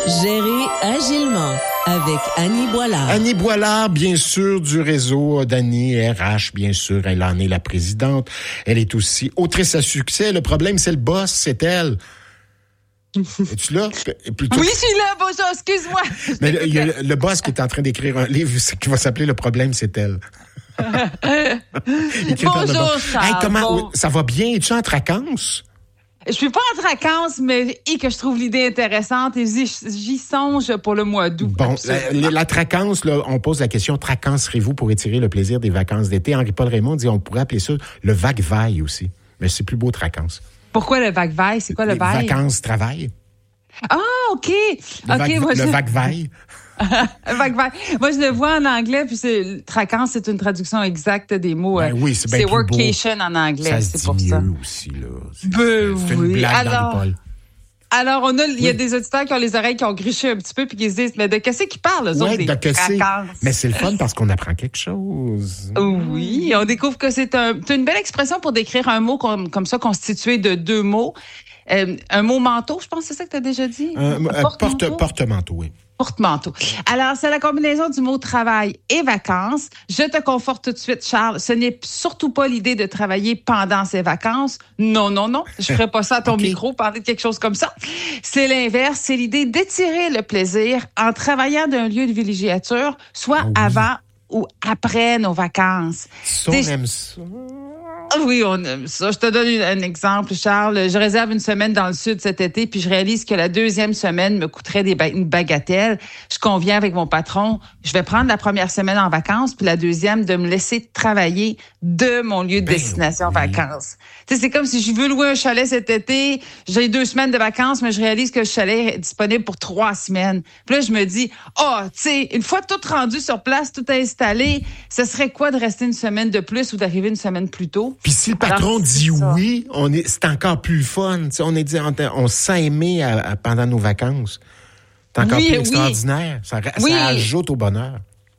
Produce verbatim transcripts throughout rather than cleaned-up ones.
Gérer agilement avec Annie Boilard. Annie Boilard, bien sûr, du réseau d'Annie R H, bien sûr. Elle en est la présidente. Elle est aussi autrice à succès. Le problème, c'est le boss, c'est elle. Es-tu là? Plutôt... Oui, je suis là. Bonjour, excuse-moi. Mais il y a le, le boss qui est en train d'écrire un livre qui va s'appeler « Le problème, c'est elle ». Bonjour, Charles. Hey, comment, bon. Ça va bien? Es-tu en traquance? Je suis pas en traquance, mais et que je trouve l'idée intéressante et j'y, j'y songe pour le mois d'août. Bon, la, la traquance, là, on pose la question, traquencerez-vous pour étirer le plaisir des vacances d'été? Henri-Paul Raymond dit, on pourrait appeler ça le vague-vaille aussi. Mais c'est plus beau, traquance. Pourquoi le vague-vaille? C'est quoi le Les vaille? vacances-travail. Ah, OK. Le, okay, vague, moi, le je... vague-vaille. vague-vaille. Moi, je le vois en anglais, puis c'est, traquance, c'est une traduction exacte des mots. Ben oui, c'est bien c'est plus workation beau. en anglais, ça c'est se pour dit ça. mieux aussi, là. C'est, ben c'est oui. une blague Alors... d'Henri-Paul. Alors, on a, il y a oui. des auditeurs qui ont les oreilles qui ont griché un petit peu puis qui se disent, mais de qu'est-ce qu'ils parlent, eux ouais, autres, des de qu'est-ce vacances? Mais c'est le fun parce qu'on apprend quelque chose. Oui, on découvre que c'est, un, c'est une belle expression pour décrire un mot comme, comme ça, constitué de deux mots. Euh, un mot manteau, je pense que c'est ça que tu as déjà dit? Un, un porte-manteau, porte-manteau, oui. Porte-manteau. Alors, c'est la combinaison du mot travail et vacances. Je te conforte tout de suite, Charles. Ce n'est surtout pas l'idée de travailler pendant ses vacances. Non, non, non. Je ferai pas ça à ton okay. micro, parler de quelque chose comme ça. C'est l'inverse. C'est l'idée d'étirer le plaisir en travaillant d'un lieu de villégiature, soit oh oui. avant ou après nos vacances. Ça, on aime ça. Oui, on aime ça. Je te donne un exemple, Charles. Je réserve une semaine dans le sud cet été, puis je réalise que la deuxième semaine me coûterait des ba- une bagatelle. Je conviens avec mon patron. Je vais prendre la première semaine en vacances, puis la deuxième de me laisser travailler de mon lieu de ben destination oui. vacances. Tu sais, c'est comme si je veux louer un chalet cet été. J'ai deux semaines de vacances, mais je réalise que le chalet est disponible pour trois semaines. Puis là, je me dis, oh, tu sais, une fois tout rendu sur place, tout installé, ce serait quoi de rester une semaine de plus ou d'arriver une semaine plus tôt? Puis si le patron Alors, dit oui, on est, c'est encore plus fun. T'sais, on est dit, on, on se sent aimé à, à, pendant nos vacances. C'est encore oui, plus extraordinaire. Oui. Ça, oui. ça ajoute au bonheur.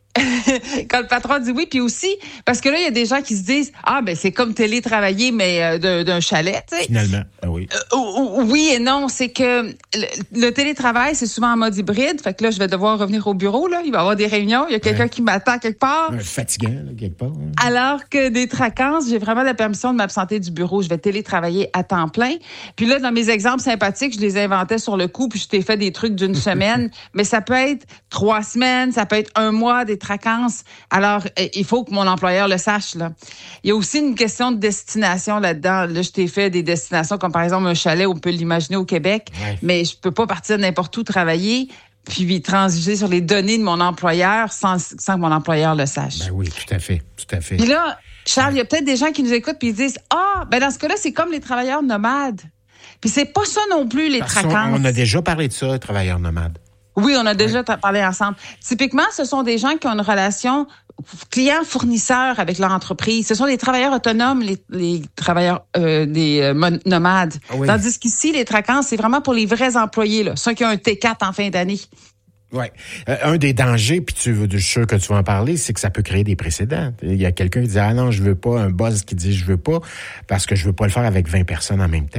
Quand le patron dit oui, puis aussi, parce que là, il y a des gens qui se disent, ah, ben c'est comme télétravailler, mais euh, d'un, d'un chalet, tu sais. Finalement, ah oui. Euh, oui et non, c'est que le, le télétravail, c'est souvent en mode hybride, fait que là, je vais devoir revenir au bureau, là, il va y avoir des réunions, il y a quelqu'un ouais. qui m'attend quelque part. Ouais, fatigant, là, quelque part. Hein. Alors que des traquances, j'ai vraiment la permission de m'absenter du bureau, je vais télétravailler à temps plein. Puis là, dans mes exemples sympathiques, je les inventais sur le coup, puis je t'ai fait des trucs d'une semaine, mais ça peut être trois semaines, ça peut être un mois, des traquances. Alors, il faut que mon employeur le sache, là. Il y a aussi une question de destination là-dedans. Là, je t'ai fait des destinations comme, par exemple, un chalet, on peut l'imaginer au Québec, ouais. mais je peux pas partir n'importe où travailler puis transiger sur les données de mon employeur sans, sans que mon employeur le sache. Ben oui, tout à fait, tout à fait. Puis là, Charles, il y a peut-être des gens qui nous écoutent puis ils disent, ah, ben dans ce cas-là, c'est comme les travailleurs nomades. Puis c'est pas ça non plus, les traquances. On a déjà parlé de ça, les travailleurs nomades. Oui, on a déjà ouais. parlé ensemble. Typiquement, ce sont des gens qui ont une relation client-fournisseur avec leur entreprise. Ce sont des travailleurs autonomes, les, les travailleurs euh, des euh, mon- nomades. Ah oui. Tandis qu'ici, les traquances, c'est vraiment pour les vrais employés, là, ceux qui ont un T quatre en fin d'année. Oui. Euh, un des dangers, puis tu veux, je suis sûr que tu vas en parler, c'est que ça peut créer des précédents. Il y a quelqu'un qui dit « Ah non, je veux pas », un boss qui dit « Je veux pas », parce que je veux pas le faire avec vingt personnes en même temps.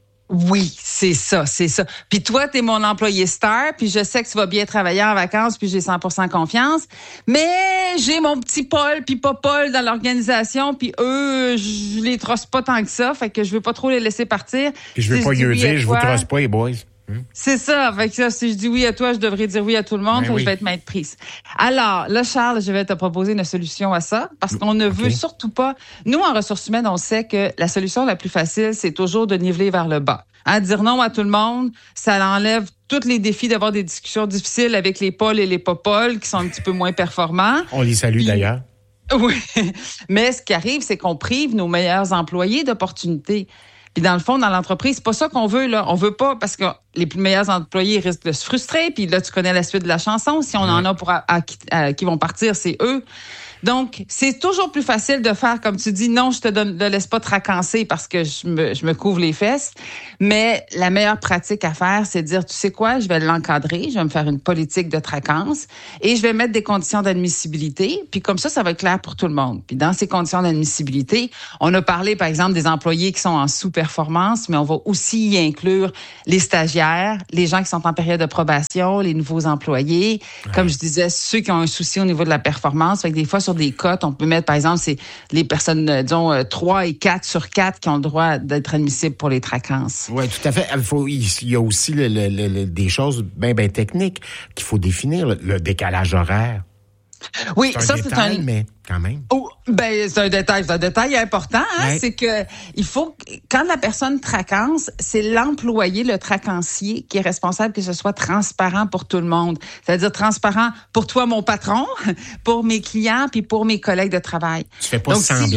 Oui, c'est ça, c'est ça. Puis toi, t'es mon employé star, puis je sais que tu vas bien travailler en vacances, puis j'ai cent pour cent confiance. Mais j'ai mon petit Paul, puis pas Paul dans l'organisation, puis eux, je les trosse pas tant que ça, fait que je veux pas trop les laisser partir. Puis je veux si pas je lui dire, je vous trosse pas, les boys. Hum? C'est ça. Fait que ça, si je dis oui à toi, je devrais dire oui à tout le monde. Ben oui. Je vais être maître prise. Alors, là, Charles, je vais te proposer une solution à ça parce qu'on ne okay. veut surtout pas... Nous, en ressources humaines, on sait que la solution la plus facile, c'est toujours de niveler vers le bas. Hein, dire non à tout le monde, ça enlève tous les défis d'avoir des discussions difficiles avec les Pauls et les pas-Pauls qui sont un petit peu moins performants. On les salue Puis, d'ailleurs. Oui. Mais ce qui arrive, c'est qu'on prive nos meilleurs employés d'opportunités. Puis dans le fond, dans l'entreprise, c'est pas ça qu'on veut, là. On veut pas, parce que les plus meilleurs employés risquent de se frustrer. Puis là, tu connais la suite de la chanson. Si on ouais. en a pour à, à, à, qui vont partir, c'est eux. Donc, c'est toujours plus facile de faire, comme tu dis, non, je te donne, ne laisse pas te racancer parce que je me, je me couvre les fesses. Mais la meilleure pratique à faire, c'est de dire, tu sais quoi, je vais l'encadrer, je vais me faire une politique de tracance et je vais mettre des conditions d'admissibilité. Puis comme ça, ça va être clair pour tout le monde. Puis dans ces conditions d'admissibilité, on a parlé, par exemple, des employés qui sont en sous-performance, mais on va aussi y inclure les stagiaires, les gens qui sont en période de probation, les nouveaux employés. Ouais. Comme je disais, ceux qui ont un souci au niveau de la performance. Fait que des fois, sur des cotes, on peut mettre, par exemple, c'est les personnes, disons, trois et quatre sur quatre qui ont le droit d'être admissibles pour les tracances. Oui, tout à fait. Il, faut, il y a aussi le, le, le, des choses bien, bien techniques qu'il faut définir, le, le décalage horaire. Oui, c'est un ça, détail, c'est un... mais quand même. Oh, ben, c'est un détail, c'est un détail important, hein, ouais. C'est que il faut, quand la personne tracance, c'est l'employé, le tracancier, qui est responsable que ce soit transparent pour tout le monde. C'est-à-dire transparent pour toi, mon patron, pour mes clients, puis pour mes collègues de travail. Tu fais pas Donc, semblant.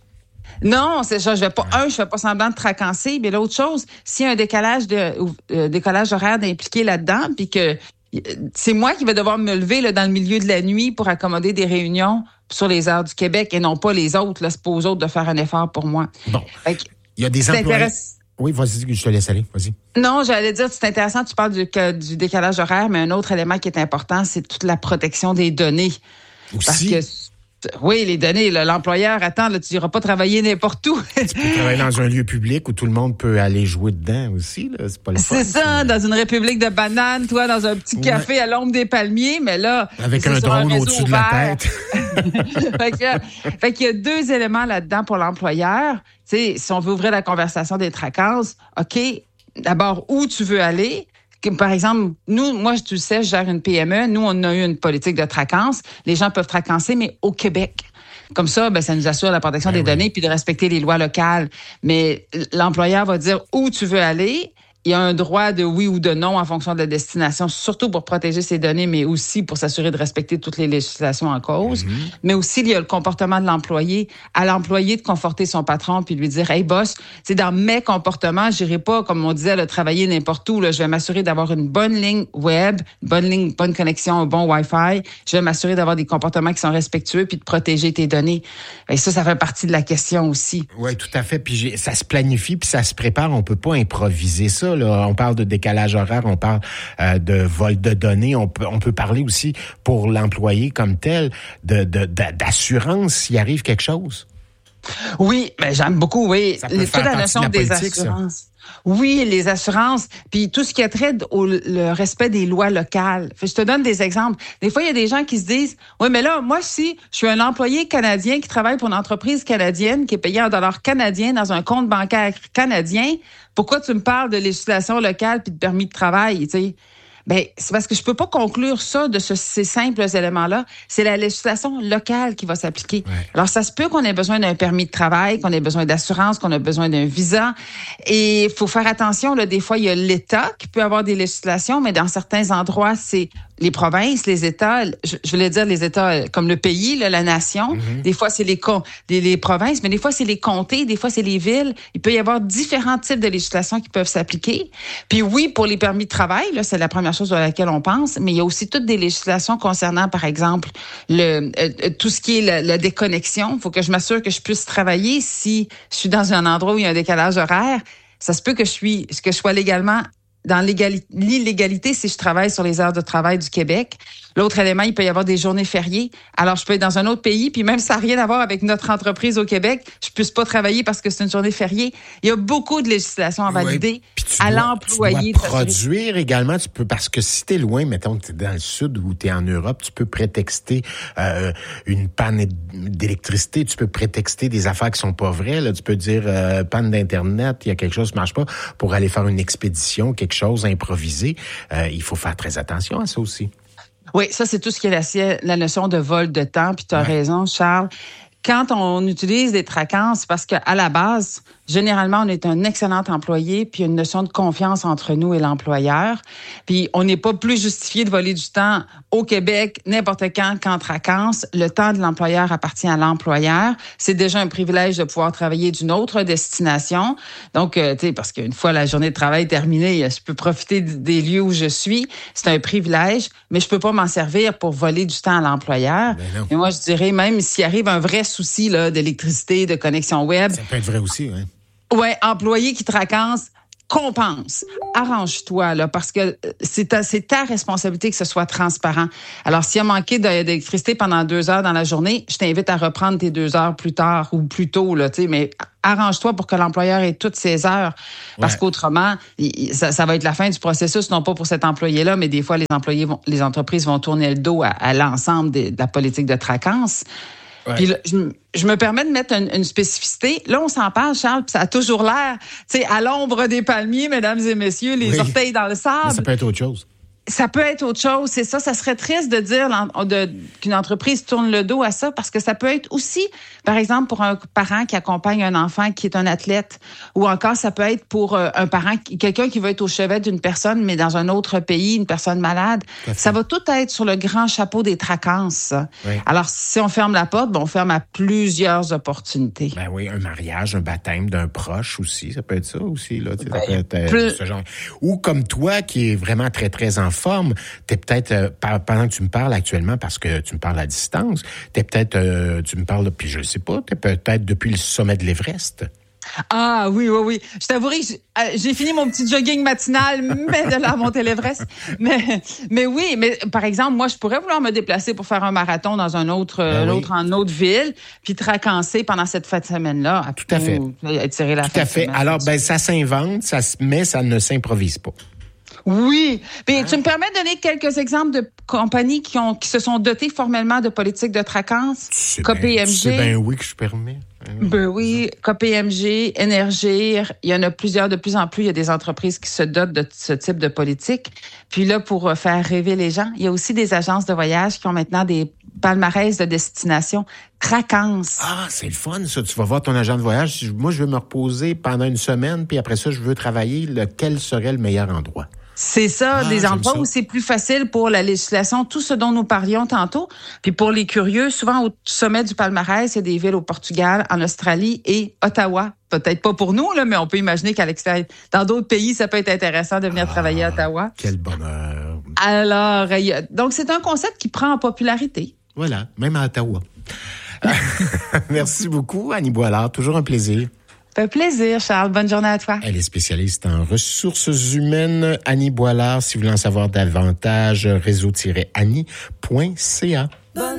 Si... Non, c'est ça. Je vais pas, ouais. un, je fais pas semblant de tracancer, mais l'autre chose, s'il y a un décalage de, euh, décalage horaire d'impliquer là-dedans, puis que c'est moi qui vais devoir me lever là, dans le milieu de la nuit pour accommoder des réunions sur les heures du Québec et non pas les autres. Là, c'est pas aux autres de faire un effort pour moi. Bon. Fait il y a des employés... Intéress... Oui, vas-y, je te laisse aller. Vas-y. Non, j'allais dire, c'est intéressant, tu parles du, que, du décalage horaire, mais un autre élément qui est important, c'est toute la protection des données. Aussi. Parce que oui, les données, là, l'employeur, attends, là, tu n'iras pas travailler n'importe où. Tu peux travailler dans un lieu public où tout le monde peut aller jouer dedans aussi, là. C'est pas le fun. C'est ça, dans une république de bananes, toi, dans un petit café ouais. à l'ombre des palmiers, mais là... Avec un drone un au-dessus ouvert. De la tête. fait, que, fait qu'il y a deux éléments là-dedans pour l'employeur. Tu sais, si on veut ouvrir la conversation des tracances, OK, d'abord, où tu veux aller? Par exemple, nous, moi, tu le sais, je gère une P M E. Nous, on a eu une politique de tracance. Les gens peuvent tracancer, mais au Québec. Comme ça, ben, ça nous assure la protection ben des oui. données puis de respecter les lois locales. Mais l'employeur va dire où tu veux aller. Il y a un droit de oui ou de non en fonction de la destination, surtout pour protéger ses données, mais aussi pour s'assurer de respecter toutes les législations en cause. Mm-hmm. Mais aussi, il y a le comportement de l'employé. À l'employé de conforter son patron puis lui dire, hey boss, c'est dans mes comportements, j'irai pas, comme on disait, là, travailler n'importe où. Là, je vais m'assurer d'avoir une bonne ligne web, une bonne ligne, bonne connexion, un bon Wi-Fi. Je vais m'assurer d'avoir des comportements qui sont respectueux puis de protéger tes données. Et ça, ça fait partie de la question aussi. Oui, tout à fait. Puis ça se planifie puis ça se prépare. On peut pas improviser ça. Là. On parle de décalage horaire, on parle euh, de vol de données, on peut, on peut parler aussi pour l'employé comme tel de, de, de d'assurance s'il arrive quelque chose. Oui, mais j'aime beaucoup, oui. Ça peut faire toute la notion de la des politique, assurances. Ça. Oui, les assurances, puis tout ce qui a trait au le respect des lois locales. Je te donne des exemples. Des fois, il y a des gens qui se disent, oui, mais là, moi, si je suis un employé canadien qui travaille pour une entreprise canadienne qui est payée en dollars canadiens dans un compte bancaire canadien, pourquoi tu me parles de législation locale puis de permis de travail, tu sais? Ben, c'est parce que je peux pas conclure ça de ce, ces simples éléments-là. C'est la législation locale qui va s'appliquer. Ouais. Alors, ça se peut qu'on ait besoin d'un permis de travail, qu'on ait besoin d'assurance, qu'on ait besoin d'un visa. Et il faut faire attention, là, des fois, il y a l'État qui peut avoir des législations, mais dans certains endroits, c'est les provinces, les États, je, je voulais dire les États comme le pays, là, la nation. Mm-hmm. Des fois, c'est les, les, les provinces, mais des fois, c'est les comtés, des fois, c'est les villes. Il peut y avoir différents types de législations qui peuvent s'appliquer. Puis oui, pour les permis de travail, là, c'est la première chose à laquelle on pense, mais il y a aussi toutes des législations concernant, par exemple, le euh, tout ce qui est la, la déconnexion. Il faut que je m'assure que je puisse travailler si je suis dans un endroit où il y a un décalage horaire. Ça se peut que je suis, que je sois légalement dans l'illégalité si je travaille sur les heures de travail du Québec. L'autre élément, il peut y avoir des journées fériées. Alors, je peux être dans un autre pays, puis même si ça n'a rien à voir avec notre entreprise au Québec, je ne puisse pas travailler parce que c'est une journée fériée. Il y a beaucoup de législation à valider oui, à l'employé. Tu dois produire également, tu peux, parce que si tu es loin, mettons que tu es dans le sud ou tu es en Europe, tu peux prétexter euh, une panne d'électricité, tu peux prétexter des affaires qui sont pas vraies. Là. Tu peux dire euh, panne d'Internet, il y a quelque chose qui ne marche pas, pour aller faire une expédition, quelque chose improvisé. Euh, il faut faire très attention à ça aussi. Oui, ça, c'est tout ce qui est la, la notion de vol de temps. Puis tu as ouais. raison, Charles. Quand on utilise des tracances, parce qu'à la base, généralement, on est un excellent employé, puis il y a une notion de confiance entre nous et l'employeur. Puis on n'est pas plus justifié de voler du temps au Québec, n'importe quand, qu'entre vacances. Le temps de l'employeur appartient à l'employeur. C'est déjà un privilège de pouvoir travailler d'une autre destination. Donc, euh, tu sais, parce qu'une fois la journée de travail terminée, je peux profiter des lieux où je suis. C'est un privilège, mais je peux pas m'en servir pour voler du temps à l'employeur. Et moi, je dirais, même s'il arrive un vrai souci là, d'électricité, de connexion web... Ça peut être vrai aussi, oui. Ouais, employé qui te racance, compense. Arrange-toi, là, parce que c'est ta, c'est ta responsabilité que ce soit transparent. Alors, s'il y a manqué d'électricité pendant deux heures dans la journée, je t'invite à reprendre tes deux heures plus tard ou plus tôt, là, tu sais, mais arrange-toi pour que l'employeur ait toutes ses heures. Parce ouais. qu'autrement, ça, ça va être la fin du processus, non pas pour cet employé-là, mais des fois, les employés vont, les entreprises vont tourner le dos à, à l'ensemble de, de la politique de tracance. Ouais. Puis là, je, je me permets de mettre une, une spécificité. Là, on s'en parle, Charles, puis ça a toujours l'air, tu sais, à l'ombre des palmiers, mesdames et messieurs, les oui. orteils dans le sable. Mais ça peut être autre chose. Ça peut être autre chose, c'est ça. Ça serait triste de dire de, qu'une entreprise tourne le dos à ça parce que ça peut être aussi, par exemple, pour un parent qui accompagne un enfant qui est un athlète ou encore ça peut être pour un parent, quelqu'un qui veut être au chevet d'une personne mais dans un autre pays, une personne malade. Ça va tout être sur le grand chapeau des tracances. Oui. Alors, si on ferme la porte, ben, on ferme à plusieurs opportunités. Ben oui, un mariage, un baptême d'un proche aussi, ça peut être ça aussi. Là, ben, ça peut être euh, plus... ce genre. Ou comme toi qui est vraiment très, très enfant, forme, t'es peut-être, euh, pendant que tu me parles actuellement, parce que tu me parles à distance, t'es peut-être, euh, tu me parles, puis je sais pas, t'es peut-être depuis le sommet de l'Everest. Ah oui, oui, oui. Je t'avouerai que j'ai, euh, j'ai fini mon petit jogging matinal, mais de là à monter l'Everest. Mais, mais oui, mais par exemple, moi, je pourrais vouloir me déplacer pour faire un marathon dans un autre, ben oui. l'autre en autre ville, puis tracancer pendant cette fin de semaine-là. À tout à fait. Étirer la tout à fait. Alors, ben, ça s'invente, ça se, mais ça ne s'improvise pas. Oui. Puis, hein? Tu me permets de donner quelques exemples de compagnies qui ont qui se sont dotées formellement de politiques de traquance? C'est K P M G. C'est bien oui que je permets. Ben oui, K P M G, Énergir, il y en a plusieurs, de plus en plus, il y a des entreprises qui se dotent de ce type de politique. Puis là, pour faire rêver les gens, il y a aussi des agences de voyage qui ont maintenant des palmarès de destination traquance. Ah, c'est le fun, ça. Tu vas voir ton agent de voyage. Moi, je veux me reposer pendant une semaine, puis après ça, je veux travailler. Lequel serait le meilleur endroit? C'est ça, ah, des endroits ça. où c'est plus facile pour la législation, tout ce dont nous parlions tantôt. Puis pour les curieux, souvent au sommet du palmarès, il y a des villes au Portugal, en Australie et Ottawa. Peut-être pas pour nous, là, mais on peut imaginer qu'à l'extérieur, dans d'autres pays, ça peut être intéressant de venir ah, travailler à Ottawa. Quel bonheur. Alors, il y a, donc c'est un concept qui prend en popularité. Voilà, même à Ottawa. Merci beaucoup, Annie Boilard. Toujours un plaisir. Ça fait plaisir, Charles. Bonne journée à toi. Elle est spécialiste en ressources humaines. Annie Boilard, si vous voulez en savoir davantage, réseau tiret annie point c a.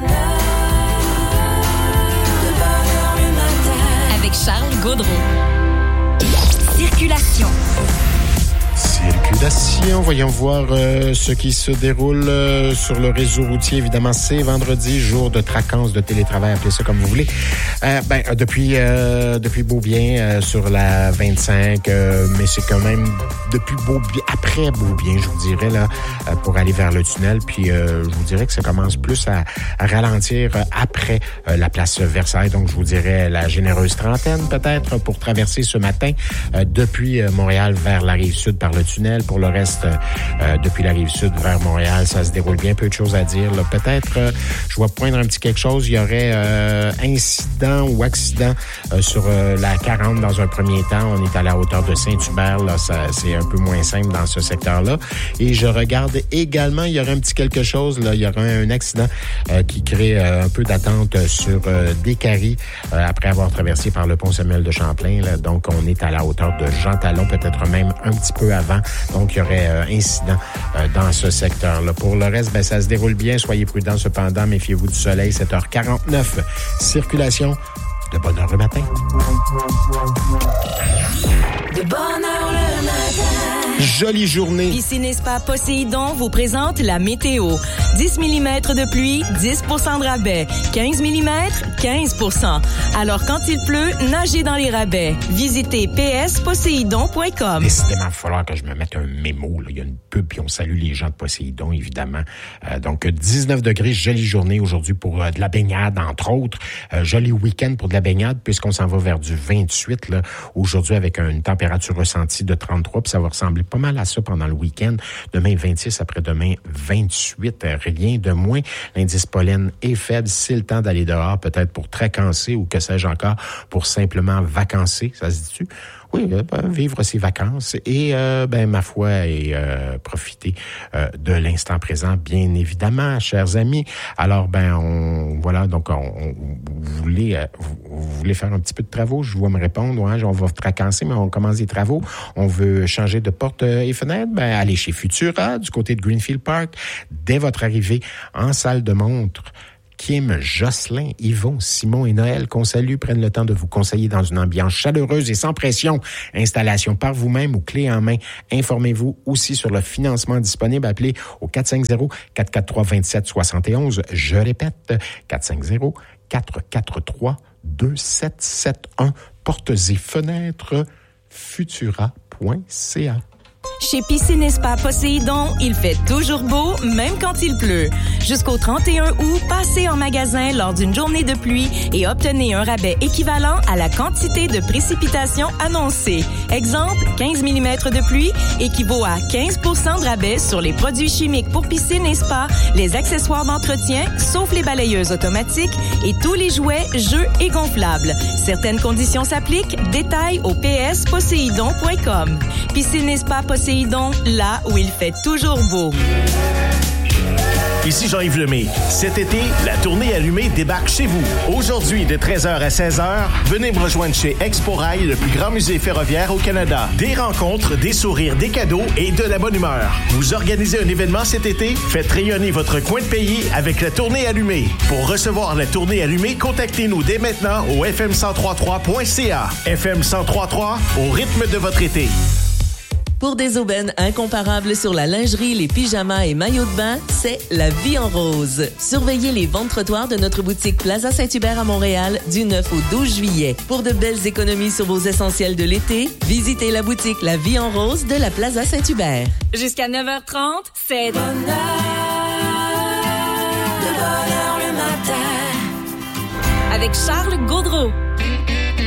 Avec Charles Gaudreau. Circulation. Circulation. Voyons voir euh, ce qui se déroule euh, sur le réseau routier. Évidemment, c'est vendredi, jour de traquance, de télétravail, appelez ça comme vous voulez. Euh, ben, depuis euh, depuis Beaubien euh, sur la vingt-cinq, euh, mais c'est quand même depuis Beaubien, après Beaubien, je vous dirais, là, euh, pour aller vers le tunnel. Puis euh, je vous dirais que ça commence plus à, à ralentir après euh, la place Versailles. Donc, je vous dirais la généreuse trentaine, peut-être, pour traverser ce matin euh, depuis euh, Montréal vers la Rive-Sud par le tunnel. Pour le reste, euh, depuis la Rive-Sud vers Montréal, ça se déroule bien. Peu de choses à dire. Là. Peut-être, euh, je vois poindre un petit quelque chose. Il y aurait euh, incident ou accident euh, sur euh, la quarante dans un premier temps. On est à la hauteur de Saint-Hubert. Là, ça, c'est un peu moins simple dans ce secteur-là. Et je regarde également, il y aurait un petit quelque chose. Là, il y aurait un accident euh, qui crée euh, un peu d'attente sur euh, Décarie euh, après avoir traversé par le pont Samuel de Champlain. Là. Donc, on est à la hauteur de Jean Talon, peut-être même un petit peu avant. Donc, il y aurait euh, incident euh, dans ce secteur-là. Pour le reste, ben, ça se déroule bien. Soyez prudents cependant. Méfiez-vous du soleil. sept heures quarante-neuf. Circulation. De bonne heure le matin. De bonne heure le matin. Jolie journée. Piscine et Spa Poséidon vous présente la météo. dix millimètres de pluie, dix pour cent de rabais. quinze millimètres, quinze pour cent. Alors quand il pleut, nagez dans les rabais. Visitez p s poséidon point com. Décidément, il va falloir que je me mette un mémo. Là. Il y a une pub, puis on salue les gens de Poséidon, évidemment. Euh, donc, dix-neuf degrés, jolie journée aujourd'hui pour euh, de la baignade, entre autres. Euh, joli week-end pour de la baignade, puisqu'on s'en va vers du vingt-huit, là, aujourd'hui, avec une température ressentie de trente-trois, puis ça va ressembler pas mal à ça pendant le week-end. Demain, vingt-six, après-demain, vingt-huit. Euh, rien de moins. L'indice pollen est faible. C'est le temps d'aller dehors, peut-être pour tracancer ou que sais-je encore, pour simplement vacancer. Ça se dit-tu? Oui, euh, ben, vivre ses vacances et, euh, ben, ma foi, et euh, profiter euh, de l'instant présent, bien évidemment, chers amis. Alors, ben, on, voilà, donc, on, on vous voulez, euh, vous, vous voulez faire un petit peu de travaux? Je vois me répondre, ouais, on va tracancer, mais on commence des travaux. On veut changer de porte et fenêtre? Ben, allez chez Futura, du côté de Greenfield Park, dès votre arrivée en salle de montre. Kim, Jocelyn, Yvon, Simon et Noël, qu'on salue, prennent le temps de vous conseiller dans une ambiance chaleureuse et sans pression. Installation par vous-même ou clé en main. Informez-vous aussi sur le financement disponible. Appelez au quatre cinq zéro, quatre quatre trois, deux sept six un. Je répète, quatre cinq zéro, quatre quatre trois, deux sept sept un. Portes et fenêtres, futura point c a. Chez Piscine et Spa Poséidon, il fait toujours beau, même quand il pleut. Jusqu'au trente et un août, passez en magasin lors d'une journée de pluie et obtenez un rabais équivalent à la quantité de précipitations annoncée. Exemple, quinze millimètres de pluie équivaut à quinze pour cent de rabais sur les produits chimiques pour piscine et spa, les accessoires d'entretien, sauf les balayeuses automatiques et tous les jouets, jeux et gonflables. Certaines conditions s'appliquent. Détails au p s poséidon point com. Piscine et Spa Poséidon, là où il fait toujours beau. Ici Jean-Yves Lemay. Cet été, la tournée allumée débarque chez vous. Aujourd'hui, de treize heures à seize heures, venez me rejoindre chez Expo Rail, le plus grand musée ferroviaire au Canada. Des rencontres, des sourires, des cadeaux et de la bonne humeur. Vous organisez un événement cet été? Faites rayonner votre coin de pays avec la tournée allumée. Pour recevoir la tournée allumée, contactez-nous dès maintenant au f m cent trois trois point c a. F M cent trois trois, au rythme de votre été. Pour des aubaines incomparables sur la lingerie, les pyjamas et maillots de bain, c'est La Vie en Rose. Surveillez les ventes trottoirs de notre boutique Plaza Saint-Hubert à Montréal du neuf au douze juillet. Pour de belles économies sur vos essentiels de l'été, visitez la boutique La Vie en Rose de la Plaza Saint-Hubert. Jusqu'à neuf heures trente, c'est bonheur, de bonheur le matin, avec Charles Gaudreau.